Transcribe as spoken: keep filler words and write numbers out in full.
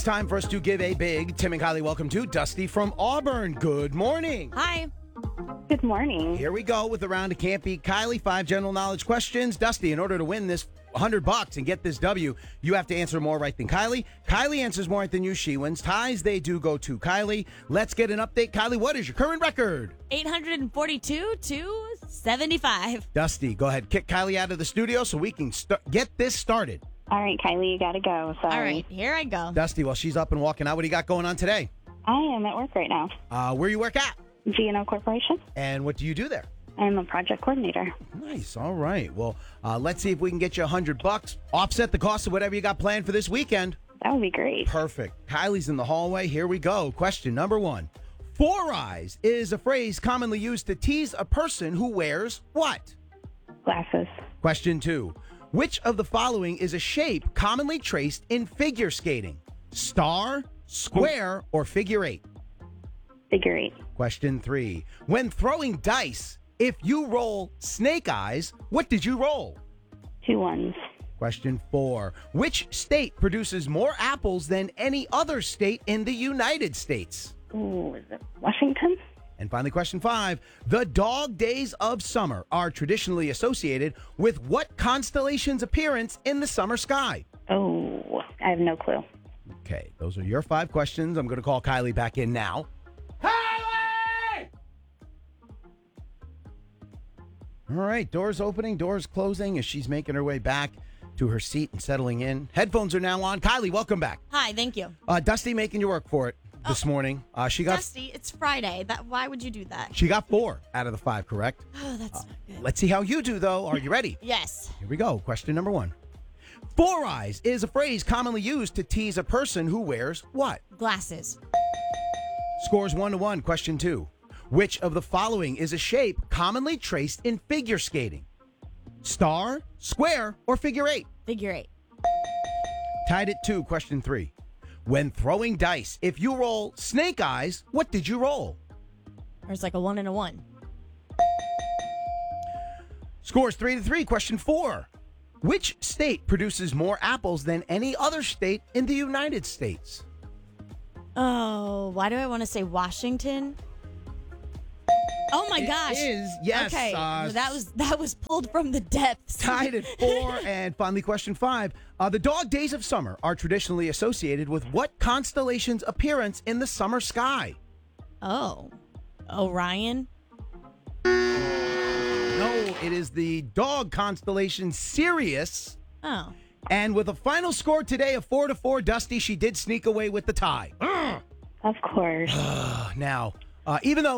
It's time for us to give a big Tim and Kylie welcome to Dusty from Auburn. Good morning. Hi. Good morning. Here we go with a round of Can't Beat Kylie. Five general knowledge questions. Dusty, in order to win this one hundred bucks and get this W, you have to answer more right than Kylie. Kylie answers more right than you. She wins. Ties, they do go to Kylie. Let's get an update. Kylie, what is your current record? eight hundred forty-two to seventy-five. Dusty, go ahead. Kick Kylie out of the studio so we can st- get this started. All right, Kylie, you got to go. Sorry. All right, here I go. Dusty, while she's up and walking out, what do you got going on today? I am at work right now. Uh, where you work at? G and O Corporation. And what do you do there? I'm a project coordinator. Nice. All right. Well, uh, let's see if we can get you a hundred bucks. Offset the cost of whatever you got planned for this weekend. That would be great. Perfect. Kylie's in the hallway. Here we go. Question number one. Four eyes is a phrase commonly used to tease a person who wears what? Glasses. Question two. Which of the following is a shape commonly traced in figure skating? Star, square, or figure eight? Figure eight. Question three. When throwing dice, if you roll snake eyes, what did you roll? Two ones. Question four. Which state produces more apples than any other state in the United States? Ooh, is it Washington? And finally, question five. The dog days of summer are traditionally associated with what constellation's appearance in the summer sky? Oh, I have no clue. Okay, those are your five questions. I'm going to call Kylie back in now. Kylie! All right, doors opening, doors closing as she's making her way back to her seat and settling in. Headphones are now on. Kylie, welcome back. Hi, thank you. Uh, Dusty making you work for it this Oh. morning. Uh, she got Dusty, it's Friday. That why would you do that? she got four out of the five correct. Oh, that's not good. Let's see how you do, though. Are you ready? Yes. Here we go. Question number one. Four eyes is a phrase commonly used to tease a person who wears what? Glasses. Scores one to one. Question two. Which of the following is a shape commonly traced in figure skating? Star, square, or figure eight? Figure eight. Tied at two. Question three. When throwing dice, if you roll snake eyes, what did you roll? There's like a one and a one. Scores three to three. Question four. Which state produces more apples than any other state in the United States? Oh, why do I want to say Washington? Oh my It gosh. is, yes, Okay. uh, Well, that was that was pulled from the depths. Tied at four. And finally, question five. Uh, the dog days of summer are traditionally associated with what constellation's appearance in the summer sky? Oh. Orion. No, it is the dog constellation Sirius. Oh. And with a final score today of four to four, Dusty, she did sneak away with the tie. Of course. Now, uh, even though